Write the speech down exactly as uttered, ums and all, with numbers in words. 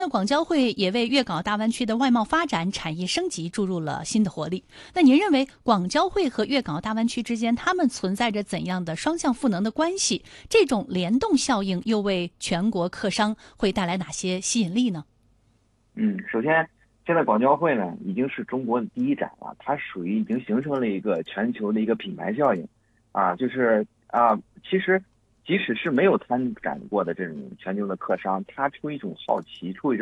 那广交会也为粤港澳大湾区的外贸发展、产业升级注入了新的活力。那您认为广交会和粤港澳大湾区之间，他们存在着怎样的双向赋能的关系？这种联动效应又为全国客商会带来哪些吸引力呢？ 嗯，首先，现在广交会呢已经是中国的第一展了，它属于已经形成了一个全球的一个品牌效应，啊，就是啊，其实即使是没有参展过的这种全球的客商，他出于一种好奇，出于